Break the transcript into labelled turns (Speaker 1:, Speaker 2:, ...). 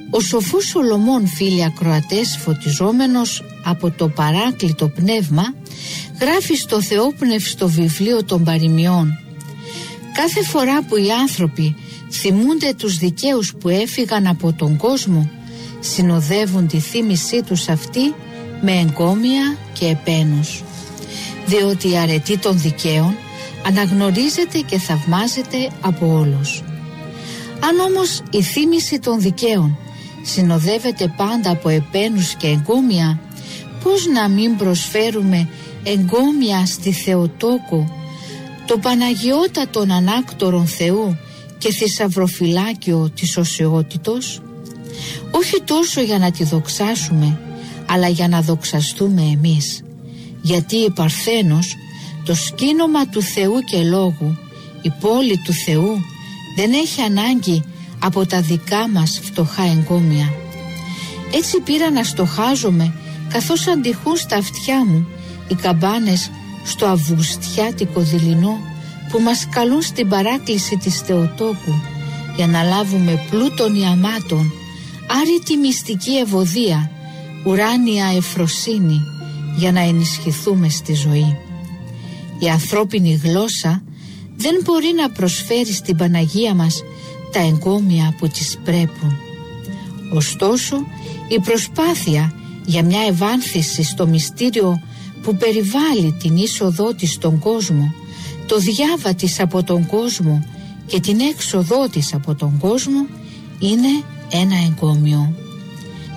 Speaker 1: Ο σοφός Σολομών, φίλοι ακροατές, φωτιζόμενος από το παράκλητο πνεύμα, γράφει στο θεόπνευστο βιβλίο των παροιμιών: κάθε φορά που οι άνθρωποι θυμούνται τους δικαίους που έφυγαν από τον κόσμο, συνοδεύουν τη θύμησή τους αυτή με εγκόμια και επένους, διότι η αρετή των δικαίων αναγνωρίζεται και θαυμάζεται από όλους. Αν όμως η θύμηση των δικαίων συνοδεύεται πάντα από επένους και εγκόμια, πώς να μην προσφέρουμε εγκόμια στη Θεοτόκο, το Παναγιώτατον ανάκτορον Θεού και θησαυροφυλάκιο της οσιότητος, όχι τόσο για να τη δοξάσουμε, αλλά για να δοξαστούμε εμείς, γιατί η Παρθένος, το σκήνομα του Θεού και λόγου, η πόλη του Θεού, δεν έχει ανάγκη από τα δικά μας φτωχά εγκόμια. Έτσι πήρα να στοχάζομαι, καθώς αντιχούν στα αυτιά μου οι καμπάνες στο αυγουστιάτικο δειλινό που μας καλούν στην παράκληση της Θεοτόκου, για να λάβουμε πλούτον ιαμάτων, άρρητη μυστική ευωδία, ουράνια ευφροσύνη, για να ενισχυθούμε στη ζωή. Η ανθρώπινη γλώσσα δεν μπορεί να προσφέρει στην Παναγία μας τα εγκόμια που της πρέπουν. Ωστόσο, η προσπάθεια για μια ευάνθηση στο μυστήριο που περιβάλλει την είσοδό της στον κόσμο, το διάβα της από τον κόσμο και την έξοδό της από τον κόσμο, είναι ένα εγκόμιο.